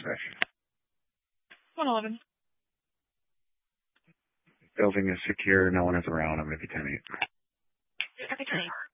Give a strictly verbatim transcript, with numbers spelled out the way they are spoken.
inspection. one eleven. Building is secure. No one is around. I'm going to be ten eight. Copy ten eight.